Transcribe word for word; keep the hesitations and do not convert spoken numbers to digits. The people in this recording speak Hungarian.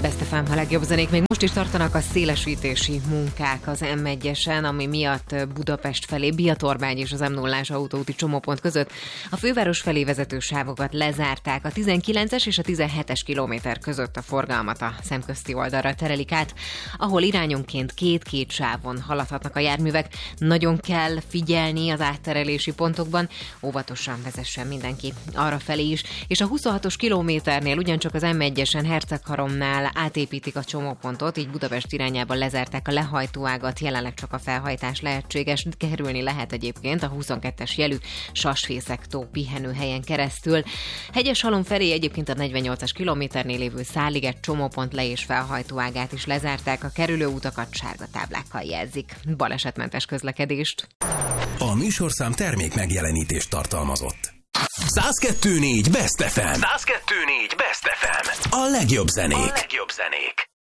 Best ef em, a legjobb zenék. Még most is tartanak a szélesítési munkák az em egyesen, ami miatt Budapest felé, Biatorbágy és az em nullás autóúti csomópont között a főváros felé vezető sávokat lezárták. A tizenkilences és a tizenhetes kilométer között a forgalmat a szemközti oldalra terelik át, ahol irányonként két-két sávon haladhatnak a járművek. Nagyon kell figyelni az átterelési pontokban, óvatosan vezessen mindenki arra felé is. És a huszonhatos kilométernél ugyancsak az em egyesen Hercegharomnál átépítik a csomópontot, így Budapest irányába lezárták a lehajtóágat, jelenleg csak a felhajtás lehetséges, kerülni lehet egyébként a huszonkettes jelű Sasfészek-tó pihenőhelyen keresztül. Hegyeshalom felé egyébként a negyvennyolcas kilométernél lévő Száliget csomópont le- és felhajtóágát is lezárták, a kerülőutakat sárga táblákkal jelzik. Balesetmentes közlekedést. A műsorszám termék megjelenítést tartalmazott. száz kettő négy Best ef em. száz kettő négy Best ef em. A legjobb zenék. A legjobb zenék.